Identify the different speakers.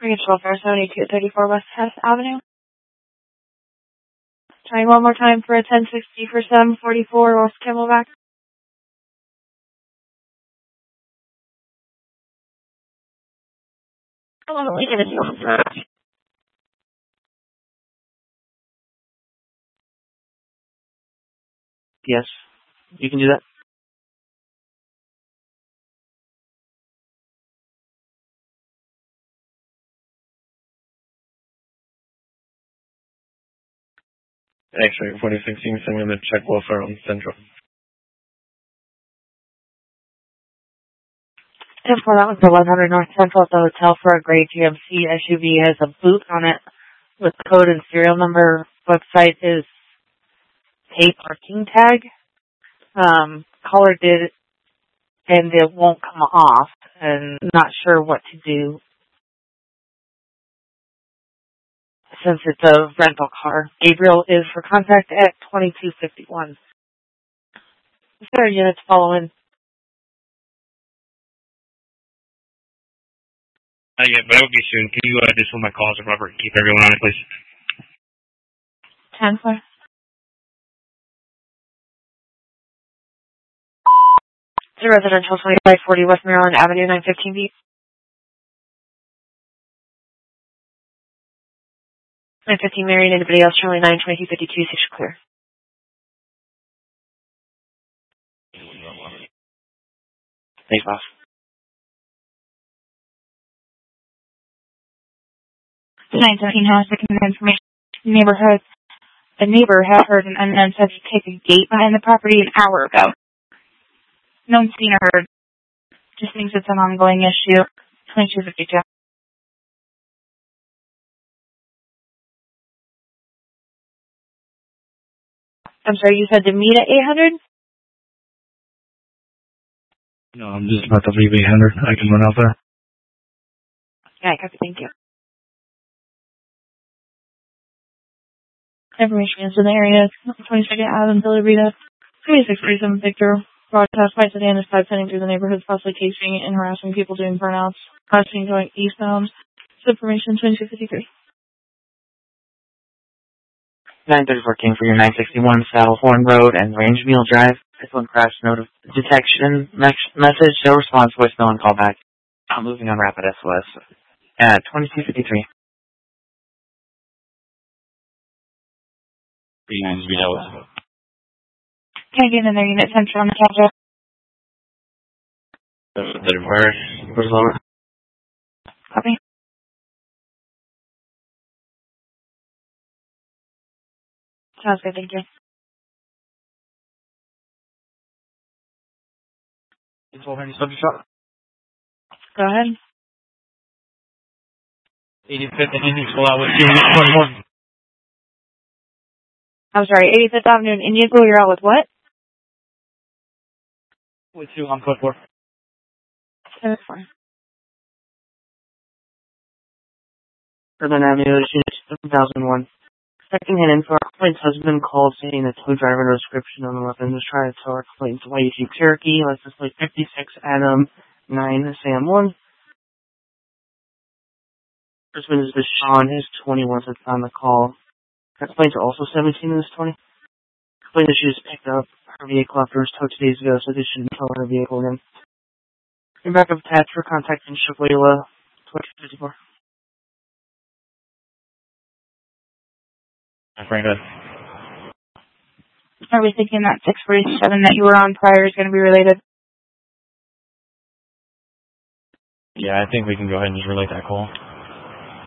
Speaker 1: Bring it 12-7234 West Hess Avenue. Trying one more time for a 1060 for 744 West Camelback.
Speaker 2: Yes, you can do that.
Speaker 3: X-ray 4016, sending the check welfare on Central.
Speaker 1: 10-4, that was the 1100 North Central at the hotel for a gray GMC SUV. Has a boot on it with code and serial number. Website is pay parking tag. Caller did, and it won't come off, and not sure what to do since it's a rental car. Gabriel is for contact at 2251. Is there units following?
Speaker 4: Yeah, but it would be soon. Can you just hold my calls and Robert and keep everyone on it, please?
Speaker 1: 10-4. The residential 2540 West Maryland Avenue, 915B. 915 Marion, anybody else? Charlie 92252, 6 clear.
Speaker 2: Thanks, boss.
Speaker 1: 917 has the information. A neighbor had heard an unknown subject take a gate behind the property an hour ago. No one's seen or heard. Just thinks it's an ongoing issue. 2252. I'm sorry, you said to meet at 800?
Speaker 3: No, I'm just about to leave 800. I can run out there.
Speaker 1: Yeah, copy. Thank you. Information is in the area. 22nd Avenue, Villa Rita. 2647 Victor. Broadcast by sedan is sending through the neighborhoods, possibly casing and harassing people doing burnouts. Crossing going eastbound. This information 2253.
Speaker 2: 934 King for your 961 Saddle Horn Road and Range Mule Drive. This one crash detection message. No response, voicemail, and callback. I'm moving on Rapid SOS. 2253.
Speaker 4: 39 Vito.
Speaker 1: Can I get in there, unit center on the capture?
Speaker 4: The reverse.
Speaker 2: Where's Lower?
Speaker 1: Copy. Sounds good, thank you.
Speaker 2: Subject shot.
Speaker 1: Go ahead.
Speaker 4: 85th and Indian School out with you, 21.
Speaker 1: I'm sorry, 85th Avenue in Indian School, you're out with what?
Speaker 4: With you on foot 4.
Speaker 1: 7-4.
Speaker 2: Urban Avenue, Unit 2001. Second-hand info, complaint's husband called saying the tow driver no description on the weapon was trying to tow our complaint to YEG Cherokee, license plate 56 Adam 9 Sam 1. First one is this Sean, his 21 that's on the call. Complaints are also 17 in this 20. Complaint that she was picked up. Her vehicle after it was towed 2 days ago, so they shouldn't tow her vehicle again. Your backup attached for contact in Shakwayla 2054.
Speaker 4: Very good.
Speaker 1: Are we thinking that 647 that you were on prior is going to be related?
Speaker 4: Yeah, I think we can go ahead and just relate that call.